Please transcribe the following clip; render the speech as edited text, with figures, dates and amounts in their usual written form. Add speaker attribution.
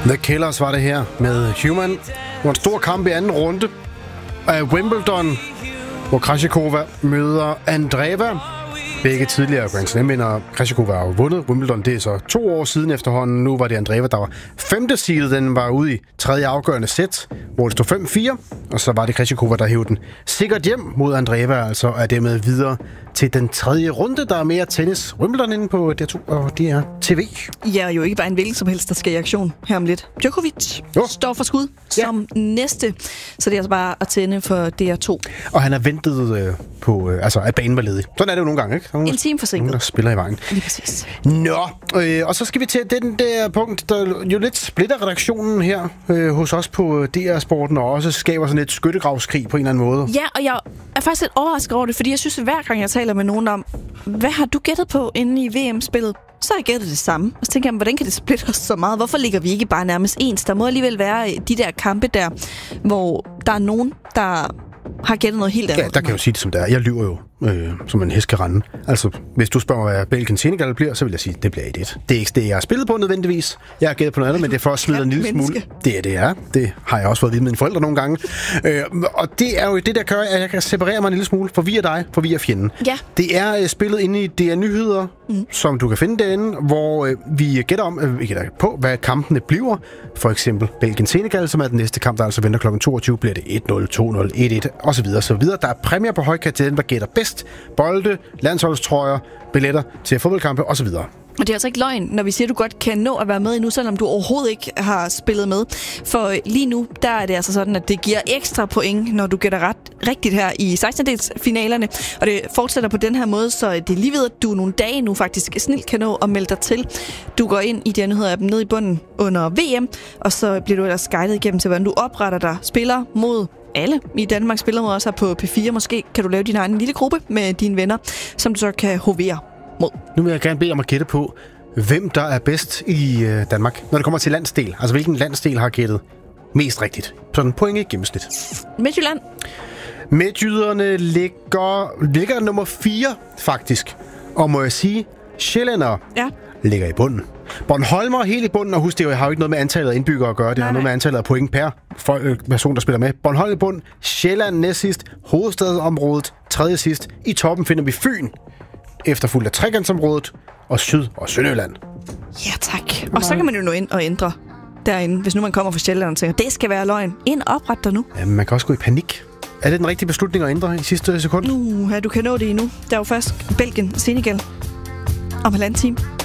Speaker 1: The Killers var det her med Human. Det var en stor kamp i anden runde af Wimbledon, hvor Krejcikova møder Andreeva. Begge tidligere Grand Slam-vinder. Krejcikova har jo vundet Wimbledon. Det er så 2 år siden efterhånden. Nu var det Andreeva, der var 5. seedet. Den var ude i 3. afgørende sæt, hvor det stod 5-4. Og så var det Krejcikova, der hævde den sikkert hjem mod Andreeva, altså er dermed videre til den 3. runde. Der er mere tennis. Wimbledon inde på DR2 og DR TV.
Speaker 2: Ja, jo ikke bare en hvilken som helst, der skal i aktion her om lidt. Djokovic står for skud som næste. Så det er altså bare at tænde for DR2.
Speaker 1: Og han har ventet på, at banen var ledig. Sådan er det jo nogle gange, ikke?
Speaker 2: En time forsinket.
Speaker 1: Nogen, der spiller i vejen.
Speaker 2: Lige præcis.
Speaker 1: Nå, og så skal vi til den der punkt, der jo lidt splitter redaktionen her hos os på DR-sporten, og også skaber sådan et skyttegravskrig på en eller anden måde.
Speaker 2: Ja, og jeg er faktisk lidt overrasket over det, fordi jeg synes, at hver gang jeg taler med nogen om, hvad har du gættet på inde i VM-spillet? Så har jeg gættet det samme. Og så tænker jeg, hvordan kan det splitte os så meget? Hvorfor ligger vi ikke bare nærmest ens? Der må alligevel være de der kampe der, hvor der er nogen, der har gættet noget helt andet.
Speaker 1: Ja, der kan jeg jo sige det som det er. Jeg lyver jo, som en hest kan rende. Altså, hvis du spørger, hvad Belgien-Senegal bliver, så vil jeg sige, det bliver 1-1. Det er ikke det, jeg har spillet på nødvendigvis. Jeg har gættet på noget andet, men det er for at smide en lille smule. Det er. Det har jeg også fået at vide med mine forældre nogle gange. Og det er jo det, der gør, at jeg kan separere mig en lille smule. For vi er dig, for vi er fjenden.
Speaker 2: Ja.
Speaker 1: Det er spillet inde i DR Nyheder, som du kan finde derinde, hvor vi gætter på, hvad kampene bliver. For eksempel Belgien-Senegal, som er den næste kamp, der altså venter kl. 22, bliver det 1-0, 2-0, 1-1 osv. Der er præmier på højkant til den, der gætter bedst. Bolde, landsholdstrøjer, billetter til fodboldkampe osv.
Speaker 2: Og det er altså ikke løgn, når vi siger, at du godt kan nå at være med endnu, selvom du overhovedet ikke har spillet med. For lige nu, der er det altså sådan, at det giver ekstra point, når du gætter rigtigt her i 16-delsfinalerne. Og det fortsætter på den her måde, så det er lige ved, at du nogle dage nu faktisk snilt kan nå at melde dig til. Du går ind i de nyheder af dem nede i bunden under VM, og så bliver du ellers guidet igennem til, hvordan du opretter dig spiller mod alle i Danmark. Spiller mod også her på P4. Måske kan du lave din egen lille gruppe med dine venner, som du så kan hovere mod.
Speaker 1: Nu vil jeg gerne bede om at gætte på, hvem der er bedst i Danmark, når det kommer til landsdel. Altså, hvilken landsdel har gættet mest rigtigt? Sådan point i gennemsnit.
Speaker 2: Midtjylland.
Speaker 1: Midtjyderne ligger nummer 4, faktisk. Og må jeg sige, sjællændere ligger i bunden. Bornholmer helt i bunden, og husk, det har jo ikke noget med antallet af indbyggere at gøre. Det har noget med antallet af point per person, der spiller med. Bornholm i bunden, Sjælland næst sidst, hovedstadsområdet 3. sidst. I toppen finder vi Fyn, efterfulgt af trekantsområdet og Syd- og Sønderjylland.
Speaker 2: Ja, tak. Og så kan man jo nå ind og ændre derinde, hvis nu man kommer fra Sjælland og tænker, det skal være løgn. Ind og opret dig nu.
Speaker 1: Jamen, man kan også gå i panik. Er det den rigtige beslutning at ændre i sidste sekund?
Speaker 2: Du kan nå det endnu. Der er jo først Belgien, Senegal om 1,5 time.